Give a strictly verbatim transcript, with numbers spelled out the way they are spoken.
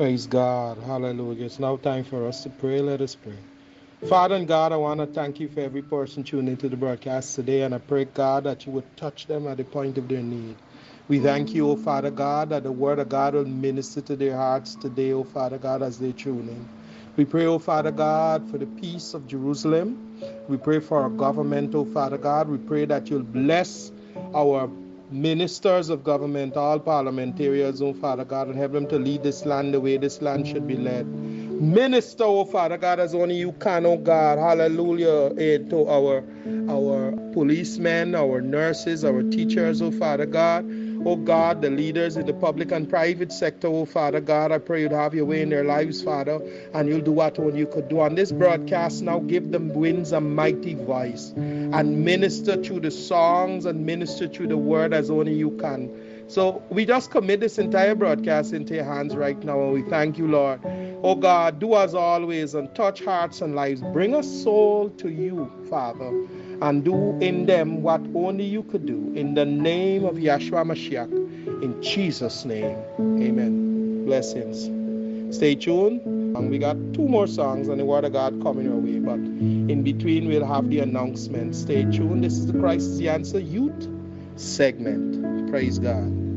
Praise God. Hallelujah. It's now time for us to pray. Let us pray. Father and God, I want to thank you for every person tuning into the broadcast today, and I pray, God, that you would touch them at the point of their need. We thank you, O Father God, that the word of God will minister to their hearts today, O Father God, as they tune in. We pray, O Father God, for the peace of Jerusalem. We pray for our government, O Father God. We pray that you'll bless our ministers of government, all parliamentarians, oh Father God, and have them to lead this land the way this land should be led. Minister, oh Father God, as only you can, oh God, hallelujah, eh, to our our policemen, our nurses, our teachers, oh Father God, oh God, the leaders in the public and private sector, oh Father God, I pray you'd have your way in their lives, Father, and you'll do what only you could do. On this broadcast now, give them winds a mighty voice, and minister through the songs and minister through the word as only you can. So we just commit this entire broadcast into your hands right now, and we thank you, Lord. Oh God, do as always and touch hearts and lives. Bring a soul to you, Father, and do in them what only you could do. In the name of Yahshua Mashiach, in Jesus' name, amen. Blessings. Stay tuned. And we got two more songs and the word of God coming our way. But in between, we'll have the announcement. Stay tuned. This is the Christ is the Answer Youth segment. Praise God.